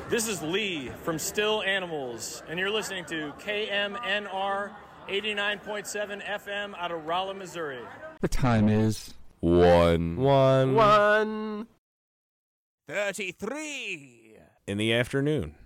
This is Lee from Still Animals, and you're listening to KMNR 89.7 FM out of Rolla, Missouri. The time is 1:33 1:33 in the afternoon.